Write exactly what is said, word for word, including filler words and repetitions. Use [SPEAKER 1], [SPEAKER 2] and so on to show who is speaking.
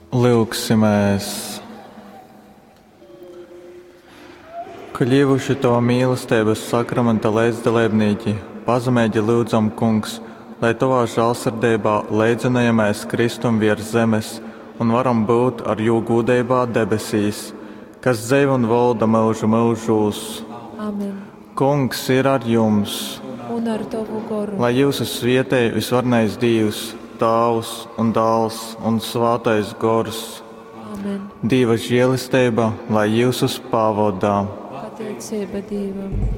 [SPEAKER 1] Lūksimies. Kļuvuši to mīlestības sakramenta līdzdalībnieki, pazemēģi lūdzam, Kungs, lai tavā žēlsirdībā leidzinājamies Kristum virs zemes un varam būt ar jū gudībā debesīs, kas dzīvo un valda mūžu mūžos.
[SPEAKER 2] Amen.
[SPEAKER 1] Kungs ir ar jums,
[SPEAKER 2] Un ar tavu goru.
[SPEAKER 1] lai jūsu svētī visvarnais Dievs, Tēvs un Dēls un Svētais Gors.
[SPEAKER 2] Amen.
[SPEAKER 1] Dieva žēlastība, lai jūs uz pavadā.
[SPEAKER 2] Pateicība Dievam.